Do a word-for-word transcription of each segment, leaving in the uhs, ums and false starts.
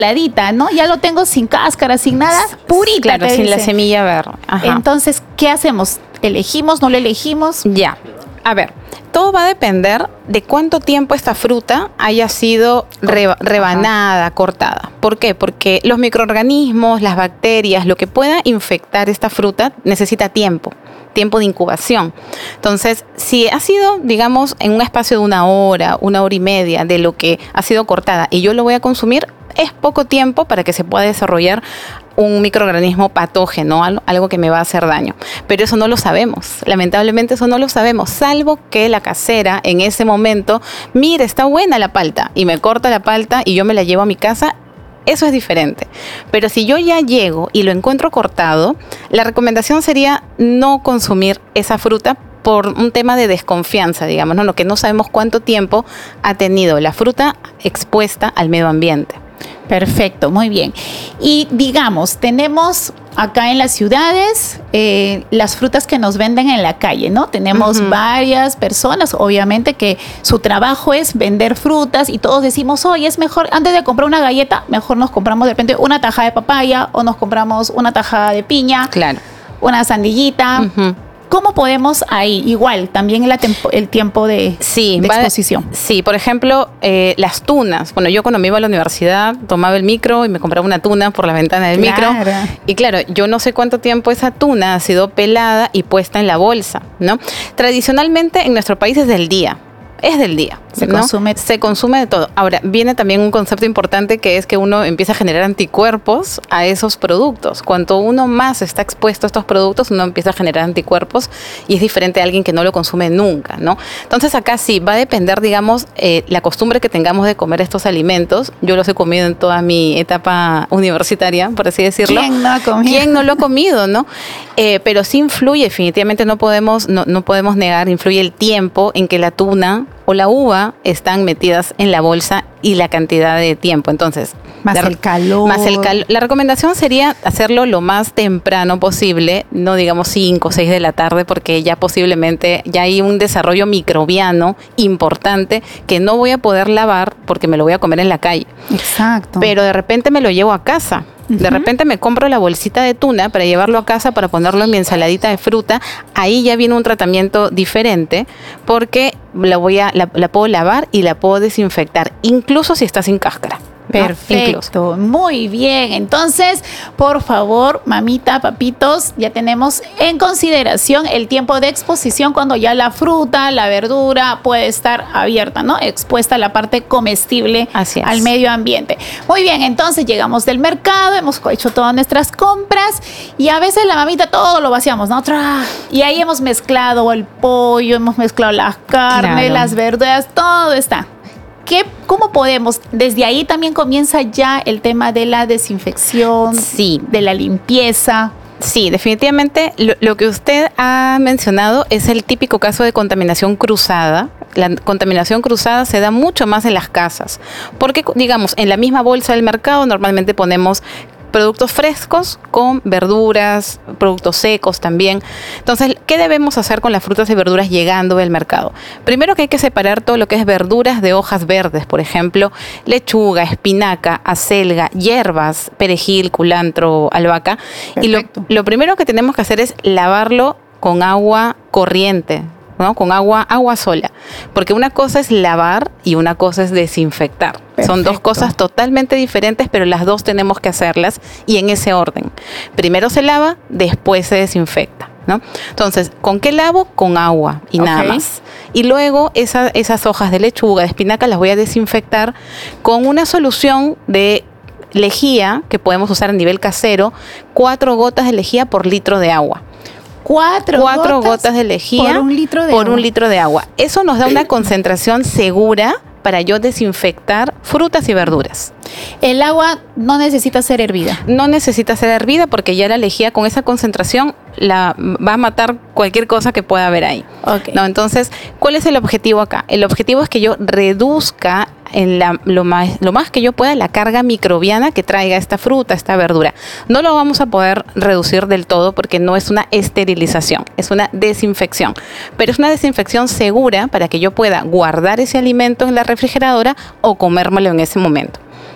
Ladita, ¿no? Ya lo tengo sin cáscara, sin nada, purita. Claro, sin la semilla verde. Ajá. Entonces, ¿qué hacemos? ¿Elegimos, no lo elegimos? Ya. A ver, todo va a depender de cuánto tiempo esta fruta haya sido reba- rebanada, Ajá. cortada. ¿Por qué? Porque los microorganismos, las bacterias, lo que pueda infectar esta fruta necesita tiempo. Tiempo de incubación. Entonces, si ha sido, digamos, en un espacio de una hora, una hora y media de lo que ha sido cortada y yo lo voy a consumir, es poco tiempo para que se pueda desarrollar un microorganismo patógeno, algo que me va a hacer daño. Pero eso no lo sabemos. Lamentablemente eso no lo sabemos, salvo que la casera en ese momento, mire, está buena la palta, y me corta la palta y yo me la llevo a mi casa. Eso es diferente. Pero si yo ya llego y lo encuentro cortado, la recomendación sería no consumir esa fruta por un tema de desconfianza, digamos, ¿no? Lo que no sabemos cuánto tiempo ha tenido la fruta expuesta al medio ambiente. Perfecto, muy bien. Y digamos, tenemos acá en las ciudades eh, las frutas que nos venden en la calle, ¿no? Tenemos uh-huh. varias personas, obviamente, que su trabajo es vender frutas y todos decimos, oye, es mejor, antes de comprar una galleta, mejor nos compramos de repente una tajada de papaya o nos compramos una tajada de piña, claro. una sandillita. Uh-huh. ¿Cómo podemos ahí? Igual, también el, tempo, el tiempo de, sí, de exposición. Va, sí, por ejemplo, eh, las tunas. Bueno, yo cuando me iba a la universidad tomaba el micro y me compraba una tuna por la ventana del claro. micro. Y claro, yo no sé cuánto tiempo esa tuna ha sido pelada y puesta en la bolsa, ¿no? Tradicionalmente en nuestro país es del día. Es del día. Se ¿no? consume. Se consume de todo. Ahora, viene también un concepto importante que es que uno empieza a generar anticuerpos a esos productos. Cuanto uno más está expuesto a estos productos, uno empieza a generar anticuerpos y es diferente a alguien que no lo consume nunca, ¿no? Entonces acá sí, va a depender, digamos, eh, la costumbre que tengamos de comer estos alimentos. Yo los he comido en toda mi etapa universitaria, por así decirlo. ¿Quién no ha comido? ¿Quién no lo ha comido, no? Eh, pero sí influye, definitivamente no podemos, no, no podemos negar, influye el tiempo en que la tuna o la uva están metidas en la bolsa y la cantidad de tiempo. Entonces, más la, el calor. Más el calor. La recomendación sería hacerlo lo más temprano posible, no digamos cinco o seis de la tarde, porque ya posiblemente ya hay un desarrollo microbiano importante que no voy a poder lavar porque me lo voy a comer en la calle. Exacto. Pero de repente me lo llevo a casa. De repente me compro la bolsita de tuna para llevarlo a casa, para ponerlo en mi ensaladita de fruta. Ahí ya viene un tratamiento diferente porque la, voy a, la, la puedo lavar y la puedo desinfectar, incluso si está sin cáscara. Perfecto, ¿no? Muy bien. Entonces, por favor, mamita, papitos, ya tenemos en consideración el tiempo de exposición cuando ya la fruta, la verdura puede estar abierta, ¿no? Expuesta a la parte comestible al medio ambiente. Muy bien, entonces llegamos del mercado, hemos hecho todas nuestras compras y a veces la mamita todo lo vaciamos, ¿no? Y ahí hemos mezclado el pollo, hemos mezclado las carnes, claro. las verduras, todo está. ¿Qué, ¿Cómo podemos? Desde ahí también comienza ya el tema de la desinfección, sí. de la limpieza. Sí, definitivamente lo, lo que usted ha mencionado es el típico caso de contaminación cruzada. La contaminación cruzada se da mucho más en las casas, porque digamos, en la misma bolsa del mercado normalmente ponemos productos frescos con verduras, productos secos también. Entonces, ¿qué debemos hacer con las frutas y verduras llegando del mercado? Primero que hay que separar todo lo que es verduras de hojas verdes, por ejemplo, lechuga, espinaca, acelga, hierbas, perejil, culantro, albahaca. Perfecto. Y lo, lo primero que tenemos que hacer es lavarlo con agua corriente, ¿no? Con agua, agua sola, porque una cosa es lavar y una cosa es desinfectar. Perfecto. Son dos cosas totalmente diferentes, pero las dos tenemos que hacerlas y en ese orden. Primero se lava, después se desinfecta, ¿no? Entonces, ¿con qué lavo? Con agua y okay. nada más. Y luego esa, esas hojas de lechuga, de espinaca, las voy a desinfectar con una solución de lejía que podemos usar a nivel casero, cuatro gotas de lejía por litro de agua. Cuatro, Cuatro gotas, gotas de lejía por un litro de por agua. un litro de agua. Eso nos da una concentración segura para yo desinfectar frutas y verduras. El agua no necesita ser hervida. No necesita ser hervida porque ya la lejía con esa concentración la va a matar cualquier cosa que pueda haber ahí. Okay. ¿No? Entonces, ¿cuál es el objetivo acá? El objetivo es que yo reduzca en la, lo, más, lo más que yo pueda la carga microbiana que traiga esta fruta, esta verdura. No lo vamos a poder reducir del todo porque no es una esterilización, es una desinfección. Pero es una desinfección segura para que yo pueda guardar ese alimento en la refrigeradora o comérmelo en ese momento.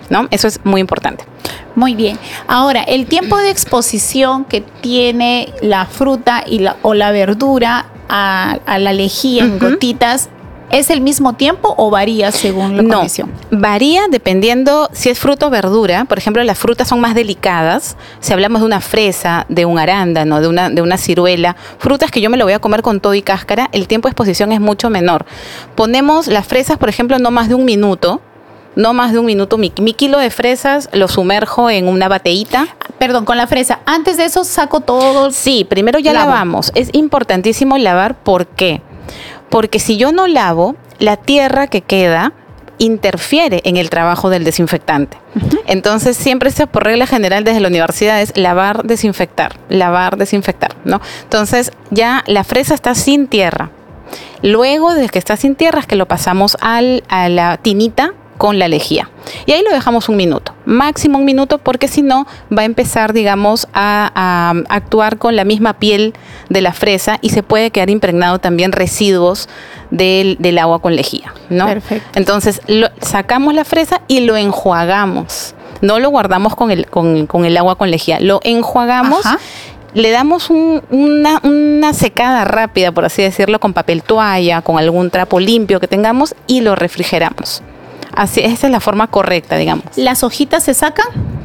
¿no? Eso es muy importante. Muy bien. Ahora, el tiempo de exposición que tiene la fruta y la, o la verdura a, a la lejía en Uh-huh. gotitas, ¿es el mismo tiempo o varía según la No, condición? varía dependiendo si es fruta o verdura. Por ejemplo, las frutas son más delicadas. Si hablamos de una fresa, de un arándano, de una, de una ciruela, frutas que yo me lo voy a comer con todo y cáscara, el tiempo de exposición es mucho menor. Ponemos las fresas, por ejemplo, no más de un minuto. No más de un minuto. Mi, mi kilo de fresas lo sumerjo en una bateíta. Perdón, con la fresa. Antes de eso saco todo. Sí, primero ya Lavo. lavamos. Es importantísimo lavar. ¿Por qué? Porque si yo no lavo, la tierra que queda interfiere en el trabajo del desinfectante. Uh-huh. Entonces, siempre se por regla general desde la universidad es lavar, desinfectar, lavar, desinfectar, ¿no? Entonces, ya la fresa está sin tierra. Luego de que está sin tierra es que lo pasamos al, a la tinita con la lejía. Y ahí lo dejamos un minuto, máximo un minuto, porque si no va a empezar, digamos, a, a actuar con la misma piel de la fresa y se puede quedar impregnado también residuos del, del agua con lejía, ¿no? Perfecto. Entonces, lo, sacamos la fresa y lo enjuagamos. No lo guardamos con el, con, con el agua con lejía, lo enjuagamos. Ajá. Le damos un, una, una secada rápida, por así decirlo, con papel toalla, con algún trapo limpio que tengamos y lo refrigeramos. Así, esa es la forma correcta, digamos. ¿Las hojitas se sacan?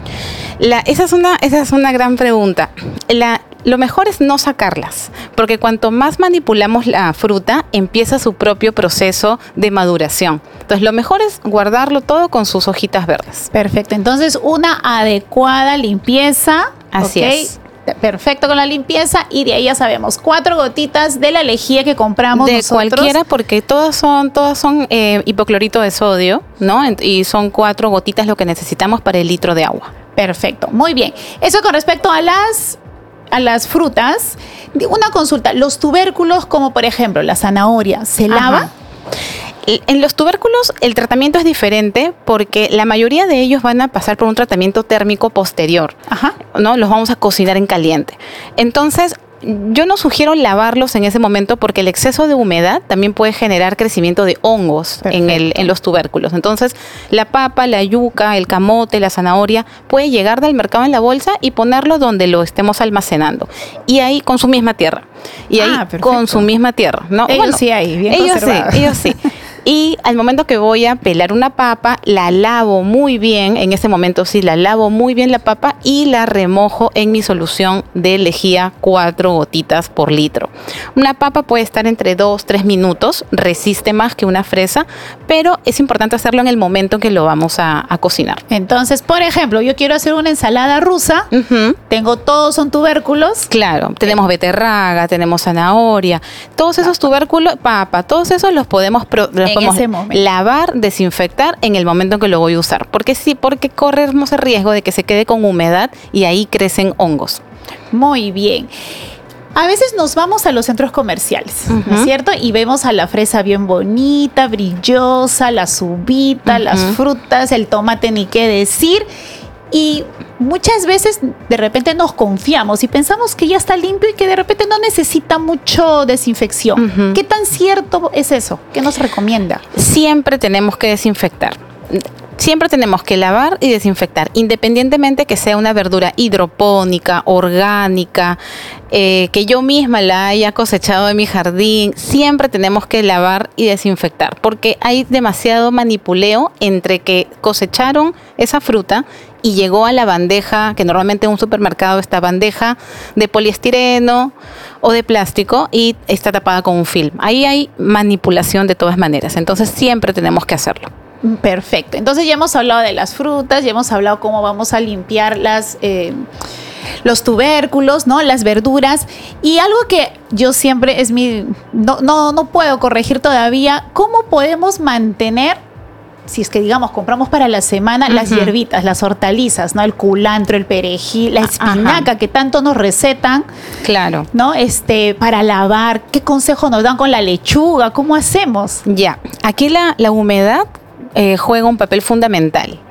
La, esa, es una, esa es una gran pregunta. La, lo mejor es no sacarlas, porque cuanto más manipulamos la fruta, empieza su propio proceso de maduración. Entonces, lo mejor es guardarlo todo con sus hojitas verdes. Perfecto. Entonces, una adecuada limpieza. Así ¿okay? es. Perfecto con la limpieza y de ahí ya sabemos, cuatro gotitas de la lejía que compramos de nosotros. cualquiera, porque todas son todas son eh, hipoclorito de sodio, ¿no? Y son cuatro gotitas lo que necesitamos para el litro de agua. Perfecto, muy bien. Eso con respecto a las a las frutas. Una consulta, los tubérculos como por ejemplo la zanahoria, ¿se lava? Ajá. En los tubérculos el tratamiento es diferente porque la mayoría de ellos van a pasar por un tratamiento térmico posterior, Ajá. ¿no? Los vamos a cocinar en caliente. Entonces, yo no sugiero lavarlos en ese momento porque el exceso de humedad también puede generar crecimiento de hongos en, el, en los tubérculos. Entonces, la papa, la yuca, el camote, la zanahoria puede llegar del mercado en la bolsa y ponerlo donde lo estemos almacenando. Y ahí con su misma tierra. Y ahí Ah, perfecto. con su misma tierra, ¿no? Ellos Bueno, sí ahí, bien ellos conservados. sí, ellos sí. Y al momento que voy a pelar una papa, la lavo muy bien, en ese momento sí, la lavo muy bien la papa y la remojo en mi solución de lejía, cuatro gotitas por litro. Una papa puede estar entre dos, tres minutos, resiste más que una fresa, pero es importante hacerlo en el momento en que lo vamos a, a cocinar. Entonces, por ejemplo, yo quiero hacer una ensalada rusa, Uh-huh. tengo todos son tubérculos. Claro, tenemos beterraga, tenemos zanahoria, todos esos tubérculos, papa, todos esos los podemos, pro, los En podemos ese momento. lavar, desinfectar en el momento en que lo voy a usar. Porque sí, porque corremos el riesgo de que se quede con humedad y ahí crecen hongos. Muy bien. A veces nos vamos a los centros comerciales, ¿no es Ujú. cierto? Y vemos a la fresa bien bonita, brillosa, la uvita, Ujú. las frutas, el tomate ni qué decir. Y muchas veces de repente nos confiamos y pensamos que ya está limpio y que de repente no necesita mucho desinfección. Ujú. ¿Qué tan cierto es eso? ¿Qué nos recomienda? Siempre tenemos que desinfectar. Siempre tenemos que lavar y desinfectar, independientemente que sea una verdura hidropónica, orgánica, eh, que yo misma la haya cosechado en mi jardín. Siempre tenemos que lavar y desinfectar, porque hay demasiado manipuleo entre que cosecharon esa fruta y llegó a la bandeja, que normalmente en un supermercado está bandeja de poliestireno o de plástico y está tapada con un film. Ahí hay manipulación de todas maneras, entonces siempre tenemos que hacerlo. Perfecto. Entonces ya hemos hablado de las frutas, ya hemos hablado cómo vamos a limpiar las, eh, los tubérculos, ¿no? Las verduras. Y algo que yo siempre es mi... No, no, no puedo corregir todavía. ¿Cómo podemos mantener, si es que digamos compramos para la semana, Ujú. las hierbitas, las hortalizas, ¿no? El culantro, el perejil, la Ajá. espinaca que tanto nos recetan, Claro. ¿no? Este, para lavar. ¿Qué consejo nos dan con la lechuga? ¿Cómo hacemos? Ya, aquí la, la humedad eh, juega un papel fundamental.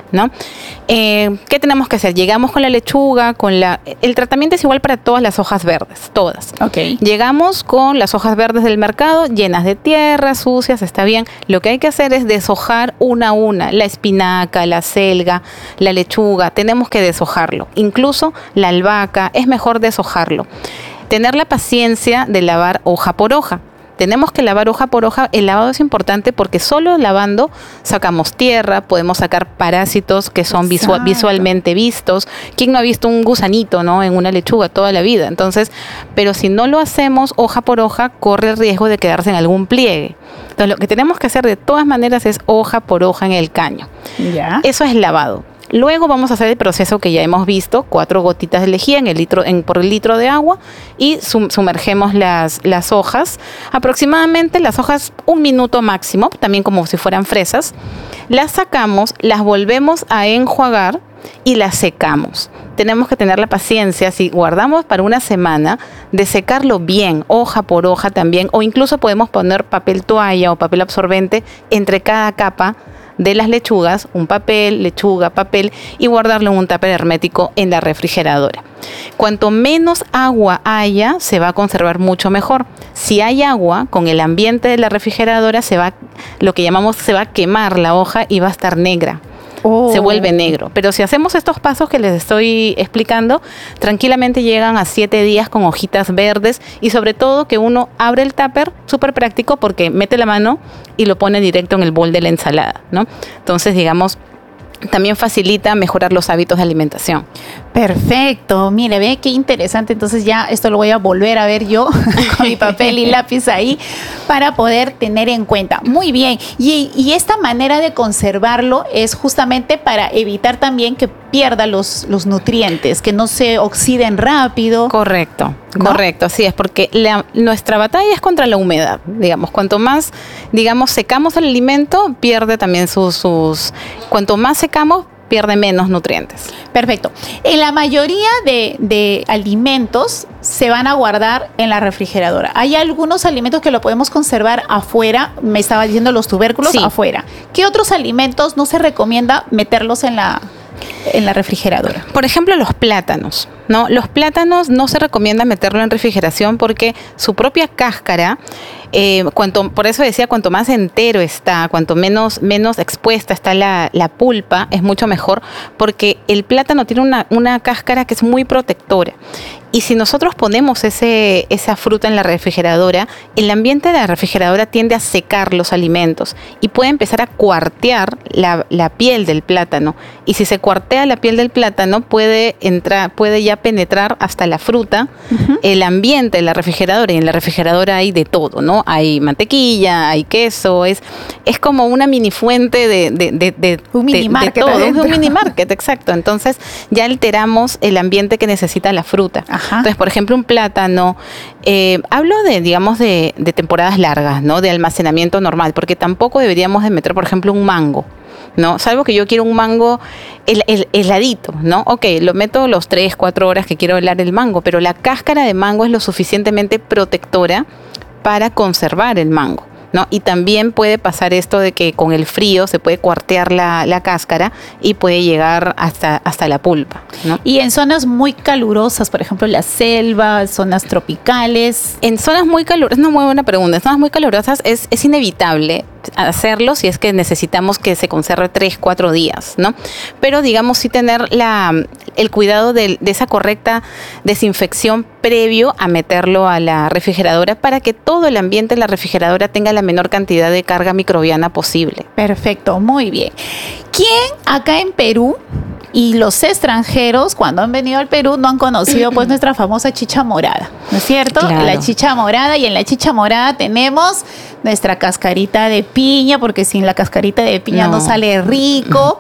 ¿no? Eh, ¿Qué tenemos que hacer? Llegamos con la lechuga, con la... El tratamiento es igual para todas las hojas verdes, todas. Okay. Llegamos con las hojas verdes del mercado llenas de tierra, sucias, está bien. Lo que hay que hacer es deshojar una a una, la espinaca, la selga, la lechuga, tenemos que deshojarlo. Incluso la albahaca, es mejor deshojarlo. Tener la paciencia de lavar hoja por hoja. Tenemos que lavar hoja por hoja. El lavado es importante porque solo lavando sacamos tierra, podemos sacar parásitos que son visual, visualmente vistos. ¿Quién no ha visto un gusanito, no, en una lechuga toda la vida? Entonces, pero si no lo hacemos hoja por hoja, corre el riesgo de quedarse en algún pliegue. Entonces, lo que tenemos que hacer de todas maneras es hoja por hoja en el caño. ¿Ya? Eso es lavado. Luego vamos a hacer el proceso que ya hemos visto, cuatro gotitas de lejía en el litro, en, por el litro de agua y sum, sumergemos las, las hojas, aproximadamente las hojas un minuto máximo, también como si fueran fresas. Las sacamos, las volvemos a enjuagar y las secamos. Tenemos que tener la paciencia, si guardamos para una semana, de secarlo bien, hoja por hoja también, o incluso podemos poner papel toalla o papel absorbente entre cada capa de las lechugas, un papel, lechuga, papel, y guardarlo en un tupper hermético en la refrigeradora. Cuanto menos agua haya, se va a conservar mucho mejor. Si hay agua, con el ambiente de la refrigeradora, se va, lo que llamamos, se va a quemar la hoja y va a estar negra. Oh. Se vuelve negro. Pero si hacemos estos pasos que les estoy explicando, tranquilamente llegan a siete días con hojitas verdes y sobre todo que uno abre el tupper, súper práctico porque mete la mano y lo pone directo en el bol de la ensalada, ¿no? Entonces, digamos, también facilita mejorar los hábitos de alimentación. Perfecto, mire, ve qué interesante. Entonces ya esto lo voy a volver a ver yo con mi papel y lápiz ahí para poder tener en cuenta. Muy bien, y, y esta manera de conservarlo es justamente para evitar también que pierda los, los nutrientes, que no se oxiden rápido. Correcto, ¿no? Correcto, así es, porque la, nuestra batalla es contra la humedad, digamos, cuanto más, digamos, secamos el alimento, pierde también sus, sus cuanto más secamos, pierde menos nutrientes. Perfecto. En la mayoría de, de alimentos se van a guardar en la refrigeradora. Hay algunos alimentos que lo podemos conservar afuera, me estaba diciendo los tubérculos, sí. Afuera. ¿Qué otros alimentos no se recomienda meterlos en la en la refrigeradora? Por ejemplo, los plátanos, ¿no? Los plátanos no se recomienda meterlo en refrigeración porque su propia cáscara, eh, cuanto, por eso decía, cuanto más entero está, cuanto menos, menos expuesta está la, la pulpa, es mucho mejor porque el plátano tiene una, una cáscara que es muy protectora. Y si nosotros ponemos ese, esa fruta en la refrigeradora, el ambiente de la refrigeradora tiende a secar los alimentos y puede empezar a cuartear la, la piel del plátano. Y si se cuartea la piel del plátano, puede entrar, puede ya penetrar hasta la fruta, uh-huh. El ambiente de la refrigeradora. Y en la refrigeradora hay de todo, ¿no? Hay mantequilla, hay queso, es, es como una mini fuente de, de, de, de, un mini market de todo. Adentro. Es un mini market, exacto. Entonces ya alteramos el ambiente que necesita la fruta. Ajá. Entonces, por ejemplo, un plátano, eh, hablo de, digamos, de, de temporadas largas, ¿no? De almacenamiento normal, porque tampoco deberíamos de meter, por ejemplo, un mango, ¿no? Salvo que yo quiero un mango hel, hel, heladito, ¿no? Ok, lo meto los tres, cuatro horas que quiero helar el mango, pero la cáscara de mango es lo suficientemente protectora para conservar el mango, ¿no? Y también puede pasar esto de que con el frío se puede cuartear la, la cáscara y puede llegar hasta, hasta la pulpa, ¿no? Y en zonas muy calurosas, por ejemplo, la selva, zonas tropicales. En zonas muy calurosas, es una muy buena pregunta, en zonas muy calurosas es, es inevitable hacerlo si es que necesitamos que se conserve tres, cuatro días, ¿no? Pero digamos sí tener la, el cuidado de, de esa correcta desinfección previo a meterlo a la refrigeradora para que todo el ambiente de la refrigeradora tenga la menor cantidad de carga microbiana posible. Perfecto, muy bien. ¿Quién acá en Perú y los extranjeros cuando han venido al Perú no han conocido pues nuestra famosa chicha morada, ¿no es cierto? Claro. La chicha morada, y en la chicha morada tenemos nuestra cascarita de piña, porque sin la cascarita de piña no, no sale rico.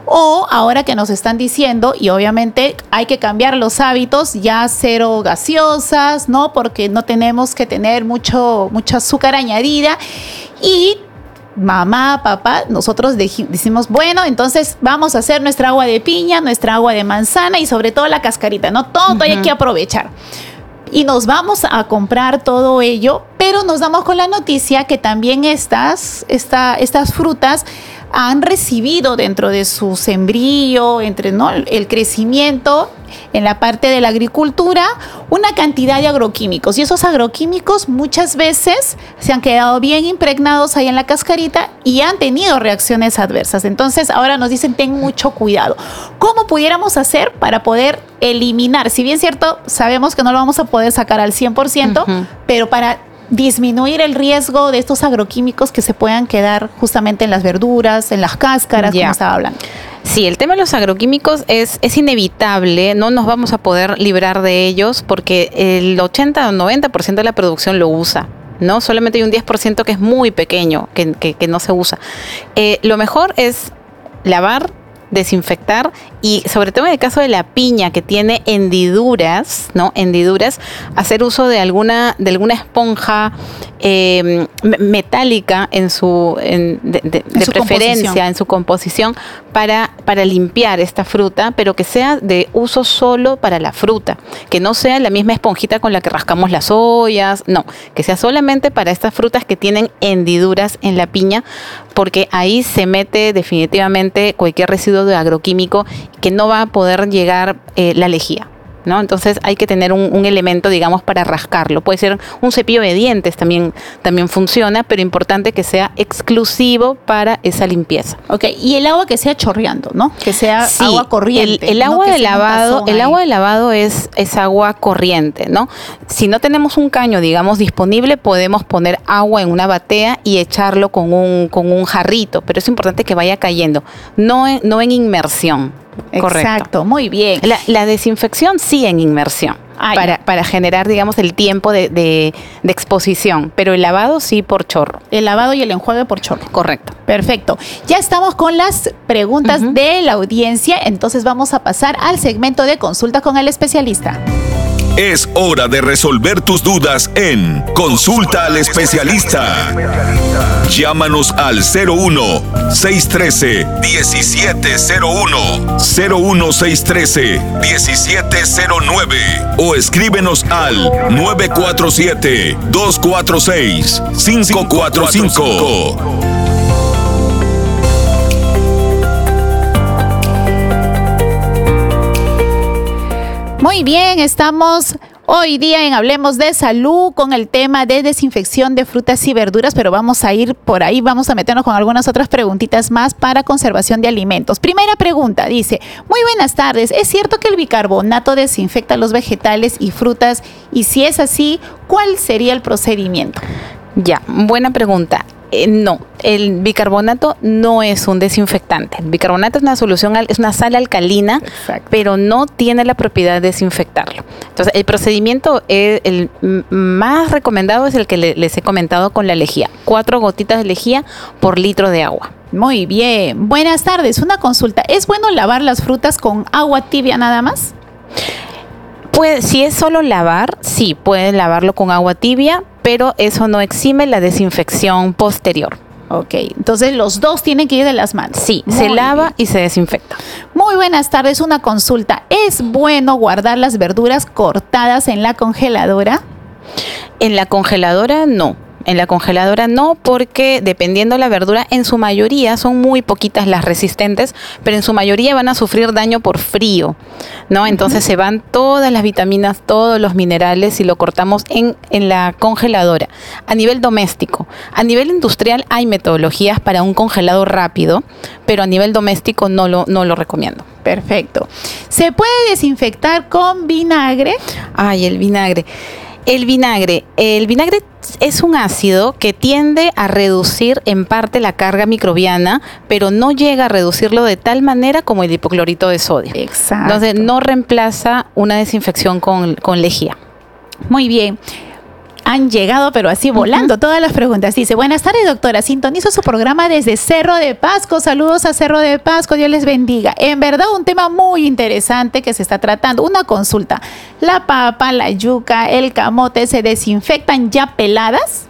O ahora que nos están diciendo, y obviamente hay que cambiar los hábitos, ya cero gaseosas, ¿no? Porque no tenemos que tener mucho, mucho azúcar añadida. Y mamá, papá, nosotros decimos, bueno, entonces vamos a hacer nuestra agua de piña, nuestra agua de manzana y sobre todo la cascarita, ¿no? Todo, uh-huh. Hay que aprovechar. Y nos vamos a comprar todo ello, pero nos damos con la noticia que también estas, esta, estas frutas han recibido dentro de su sembrío, entre ¿no? el crecimiento en la parte de la agricultura, una cantidad de agroquímicos. Y esos agroquímicos muchas veces se han quedado bien impregnados ahí en la cascarita y han tenido reacciones adversas. Entonces ahora nos dicen, ten mucho cuidado. ¿Cómo pudiéramos hacer para poder eliminar? Si bien es cierto, sabemos que no lo vamos a poder sacar al cien por ciento, uh-huh. pero para disminuir el riesgo de estos agroquímicos que se puedan quedar justamente en las verduras, en las cáscaras, yeah. como estaba hablando. Sí, el tema de los agroquímicos es, es inevitable, no nos vamos a poder librar de ellos porque el ochenta o noventa por ciento de la producción lo usa, ¿no? Solamente hay un diez por ciento que es muy pequeño, que, que, que no se usa. Eh, lo mejor es lavar, desinfectar y sobre todo en el caso de la piña que tiene hendiduras, ¿no? Hendiduras, hacer uso de alguna de alguna esponja eh, metálica en su en, de, de, en de su preferencia en su composición para para limpiar esta fruta, pero que sea de uso solo para la fruta, que no sea la misma esponjita con la que rascamos las ollas, no, que sea solamente para estas frutas que tienen hendiduras en la piña, porque ahí se mete definitivamente cualquier residuo de agroquímico que no va a poder llegar eh, la lejía, ¿no? Entonces hay que tener un, un elemento, digamos, para rascarlo. Puede ser un cepillo de dientes, también, también funciona, pero importante que sea exclusivo para esa limpieza. Ok, y el agua que sea chorreando, ¿no? Que sea sí, agua corriente. El, el agua no de lavado, el agua de lavado es, es agua corriente, ¿no? Si no tenemos un caño, digamos, disponible, podemos poner agua en una batea y echarlo con un, con un jarrito, pero es importante que vaya cayendo, no en, no en inmersión. Correcto. Exacto, muy bien. La, la desinfección sí en inmersión, ah, para, para generar, digamos, el tiempo de, de, de exposición, pero el lavado sí por chorro. El lavado y el enjuague por chorro. Correcto. Perfecto. Ya estamos con las preguntas uh-huh. de la audiencia, entonces vamos a pasar al segmento de consulta con el especialista. Es hora de resolver tus dudas en Consulta al Especialista. Llámanos al cero uno, seis uno tres, uno siete cero uno, cero uno seis uno tres, uno siete cero nueve o escríbenos al nueve cuatro siete, dos cuatro seis, cinco cuatro cinco. Muy bien, estamos hoy día en Hablemos de Salud con el tema de desinfección de frutas y verduras, pero vamos a ir por ahí, vamos a meternos con algunas otras preguntitas más para conservación de alimentos. Primera pregunta, dice, muy buenas tardes, ¿es cierto que el bicarbonato desinfecta los vegetales y frutas? Y si es así, ¿cuál sería el procedimiento? Ya, buena pregunta. Eh, no, el bicarbonato no es un desinfectante. El bicarbonato es una solución, es una sal alcalina, exacto, pero no tiene la propiedad de desinfectarlo. Entonces, el procedimiento es el más recomendado es el que le, les he comentado con la lejía. Cuatro gotitas de lejía por litro de agua. Muy bien. Buenas tardes. Una consulta. ¿Es bueno lavar las frutas con agua tibia nada más? Puede, si es solo lavar, sí, pueden lavarlo con agua tibia, pero eso no exime la desinfección posterior. Ok, entonces los dos tienen que ir de las manos. Sí, muy se lava bien y se desinfecta. Muy buenas tardes, una consulta. ¿Es bueno guardar las verduras cortadas en la congeladora? En la congeladora no. En la congeladora no, porque dependiendo la verdura, en su mayoría son muy poquitas las resistentes, pero en su mayoría van a sufrir daño por frío, ¿no? Entonces uh-huh. se van todas las vitaminas, todos los minerales si lo cortamos en, en la congeladora. A nivel doméstico, a nivel industrial hay metodologías para un congelado rápido, pero a nivel doméstico no lo, no lo recomiendo. Perfecto. ¿Se puede desinfectar con vinagre? Ay, el vinagre. El vinagre, el vinagre es un ácido que tiende a reducir en parte la carga microbiana, pero no llega a reducirlo de tal manera como el hipoclorito de sodio. Exacto. Entonces no reemplaza una desinfección con, con lejía. Muy bien. Han llegado, pero así volando, uh-huh. todas las preguntas. Dice, buenas tardes, doctora. Sintonizo su programa desde Cerro de Pasco. Saludos a Cerro de Pasco. Dios les bendiga. En verdad, un tema muy interesante que se está tratando. Una consulta. ¿La papa, la yuca, el camote se desinfectan ya peladas?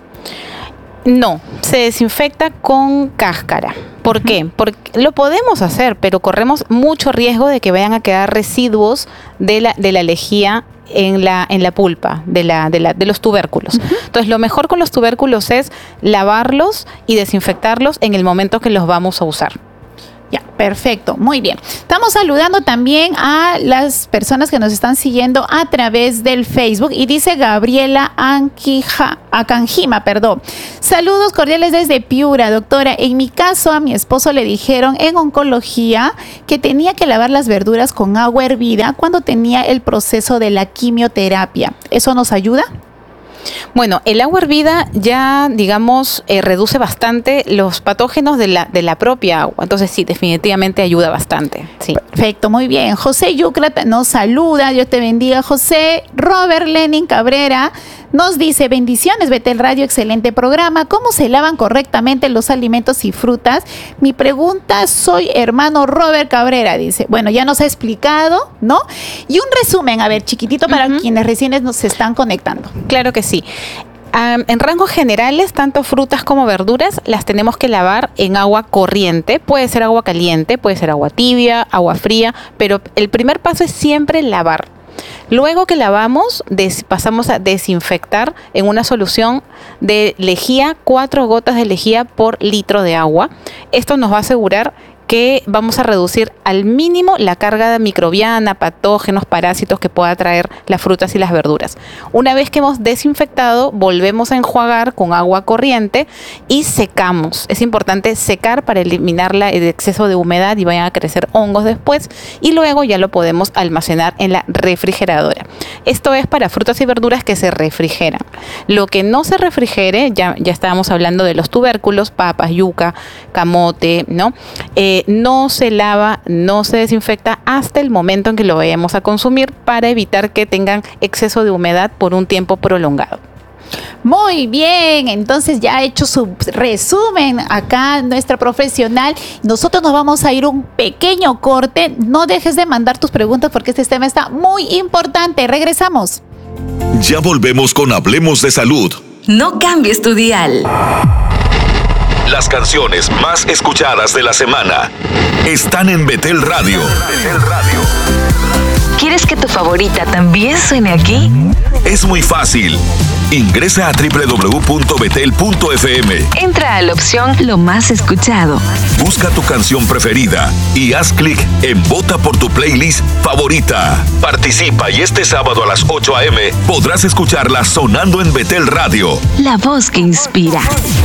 No, se desinfecta con cáscara. ¿Por uh-huh. qué? Porque lo podemos hacer, pero corremos mucho riesgo de que vayan a quedar residuos de la, de la lejía en la, en la pulpa de, la, de, la, de los tubérculos. Uh-huh. Entonces, lo mejor con los tubérculos es lavarlos y desinfectarlos en el momento que los vamos a usar. Ya, perfecto, muy bien. Estamos saludando también a las personas que nos están siguiendo a través del Facebook y dice Gabriela Anquija, Acanjima, perdón. Saludos cordiales desde Piura, doctora. En mi caso, a mi esposo le dijeron en oncología que tenía que lavar las verduras con agua hervida cuando tenía el proceso de la quimioterapia. ¿Eso nos ayuda? Bueno, el agua hervida ya, digamos, eh, reduce bastante los patógenos de la, de la propia agua. Entonces, sí, definitivamente ayuda bastante. Sí. Perfecto, muy bien. José Yucra nos saluda. Dios te bendiga, José. Robert Lenin Cabrera nos dice, bendiciones, Betel Radio, excelente programa. ¿Cómo se lavan correctamente los alimentos y frutas? Mi pregunta, soy hermano Robert Cabrera, dice. Bueno, ya nos ha explicado, ¿no? Y un resumen, a ver, chiquitito, para uh-huh. quienes recién nos se están conectando. Claro que sí. Um, en rangos generales, tanto frutas como verduras las tenemos que lavar en agua corriente. Puede ser agua caliente, puede ser agua tibia, agua fría, pero el primer paso es siempre lavar. Luego que lavamos, des, pasamos a desinfectar en una solución de lejía, cuatro gotas de lejía por litro de agua. Esto nos va a asegurar que vamos a reducir al mínimo la carga microbiana, patógenos, parásitos que pueda traer las frutas y las verduras. Una vez que hemos desinfectado, volvemos a enjuagar con agua corriente y secamos. Es importante secar para eliminar la, el exceso de humedad y vayan a crecer hongos después, y luego ya lo podemos almacenar en la refrigeradora. Esto es para frutas y verduras que se refrigeran. Lo que no se refrigere, ya, ya estábamos hablando de los tubérculos, papas, yuca, camote, ¿no? Eh, no se lava, no se desinfecta hasta el momento en que lo vayamos a consumir para evitar que tengan exceso de humedad por un tiempo prolongado. Muy bien, entonces ya ha hecho su resumen acá nuestra profesional. Nosotros nos vamos a ir un pequeño corte. No dejes de mandar tus preguntas porque este tema está muy importante. Regresamos. Ya volvemos con Hablemos de Salud. No cambies tu dial. Las canciones más escuchadas de la semana están en Betel Radio. Betel Radio. ¿Quieres que tu favorita también suene aquí? Es muy fácil. Ingresa a doble u doble u doble u punto betel punto efe eme. Entra a la opción Lo más escuchado. Busca tu canción preferida y haz clic en Vota por tu playlist favorita. Participa y este sábado a las ocho a eme podrás escucharla sonando en Betel Radio. La voz que inspira.